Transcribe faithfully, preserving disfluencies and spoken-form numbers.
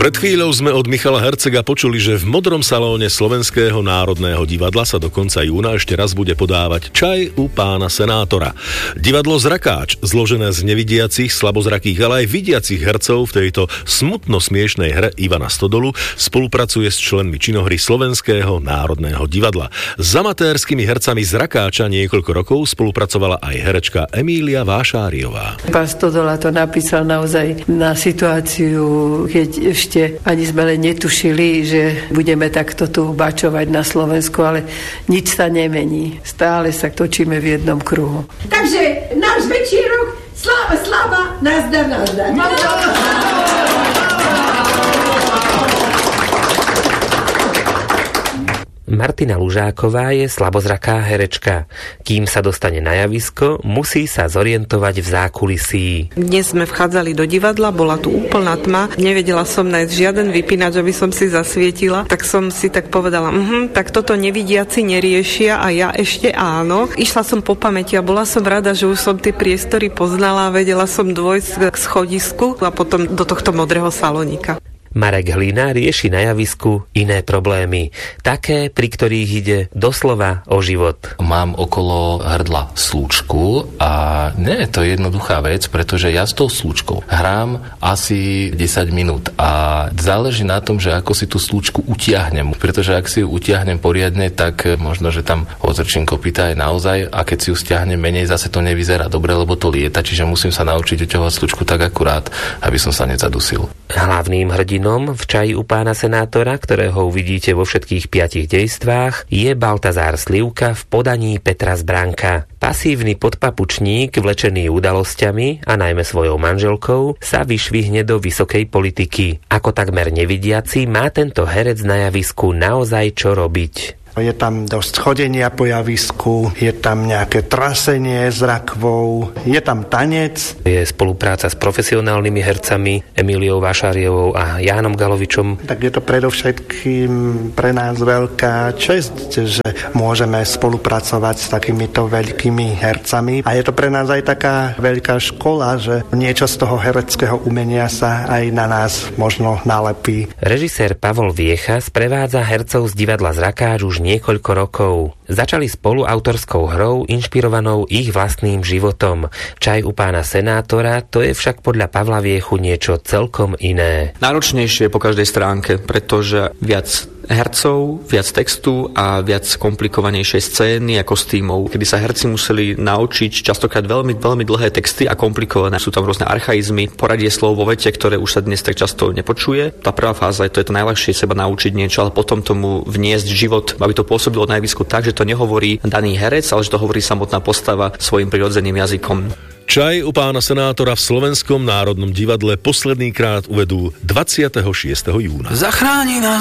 Pred chvíľou sme od Michala Hercega počuli, že v Modrom salóne Slovenského národného divadla sa do konca júna ešte raz bude podávať Čaj u pána senátora. Divadlo Zrakáč, zložené z nevidiacich, slabozrakých, ale aj vidiacich hercov v tejto smutno smiešnej hre Ivana Stodolu spolupracuje s členmi činohry Slovenského národného divadla. S amatérskymi hercami Zrakáča niekoľko rokov spolupracovala aj herečka Emília Vášáriová. Pán Stodola to napísal naozaj na situáciu, keď ešte ani sme len netušili, že budeme takto tu bačovať na Slovensku, ale nič sa nemení. Stále sa točíme v jednom kruhu. Takže náš večírok, sláva, sláva, nazdar, nazdar. Martina Lužáková je slabozraká herečka. Kým sa dostane na javisko, musí sa zorientovať v zákulisí. Dnes sme vchádzali do divadla, bola tu úplná tma, nevedela som nájsť žiaden vypínač, aby som si zasvietila, tak som si tak povedala, mhm, tak toto nevidiaci neriešia a ja ešte áno. Išla som po pamäti a bola som rada, že už som tie priestory poznala a vedela som dôjsť k schodisku a potom do tohto modrého salónika. Marek Hlina rieši na javisku iné problémy, také, pri ktorých ide doslova o život. Mám okolo hrdla slúčku a nie je to jednoduchá vec, pretože ja s tou slúčkou hrám asi desať minút a záleží na tom, že ako si tú slúčku utiahnem, pretože ak si ju utiahnem poriadne, tak možno, že tam odzrčím kopyta aj naozaj a keď si ju stiahnem menej, zase to nevyzerá dobre, lebo to lieta, čiže musím sa naučiť uťahovať slúčku tak akurát, aby som sa nezadusil. Hlavným hrdinom v Čaji u pána senátora, ktorého uvidíte vo všetkých piatich dejstvách, je Baltazár Slivka v podaní Petra Zbránka. Pasívny podpapučník, vlečený udalosťami a najmä svojou manželkou, sa vyšvihne do vysokej politiky. Ako takmer nevidiaci má tento herec na javisku naozaj čo robiť. Je tam dosť chodenia po javisku, je tam nejaké trasenie s rakvou, je tam tanec. Je spolupráca s profesionálnymi hercami Emíliou Vášáriovou a Jánom Galovičom. Tak je to predovšetkým pre nás veľká česť, že môžeme spolupracovať s takýmito veľkými hercami. A je to pre nás aj taká veľká škola, že niečo z toho hereckého umenia sa aj na nás možno nalepí. Režisér Pavol Viecha sprevádza hercov z divadla Zrakáč už niekoľko rokov. Začali spolu autorskou hrou inšpirovanou ich vlastným životom. Čaj u pána senátora, to je však podľa Pavla Viechu niečo celkom iné. Náročnejšie po každej stránke, pretože viac hercov, viac textu a viac komplikovanejšej scény a kostýmov, kedy sa herci museli naučiť častokrát veľmi, veľmi dlhé texty a komplikované. Sú tam rôzne archaizmy, poradie slov vo vete, ktoré už sa dnes tak často nepočuje. Tá prvá fáza, to je to najľahšie seba naučiť niečo, ale potom tomu vniesť život, aby to pôsobilo na javisku tak, že to nehovorí daný herec, ale že to hovorí samotná postava svojim prirodzeným jazykom. Čaj u pána senátora v Slovenskom národnom divadle posledný krát uvedú dvadsiateho šiesteho júna. Zachráni nás